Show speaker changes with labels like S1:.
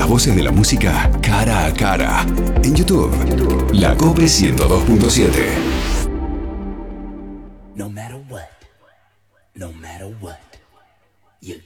S1: voces de la música cara a cara. En YouTube, La Cope 102.7.
S2: No matter what, you